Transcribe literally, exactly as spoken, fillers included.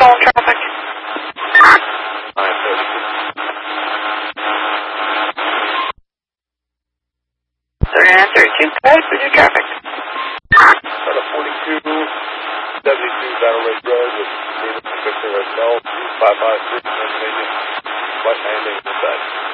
calling traffic. nine thirty. thirty-nine thirty-two, code for your traffic. Santa forty-two, seventy-two Battle Ridge Road with David Victor Hotel, two five five three, Pennsylvania. White man, David inside.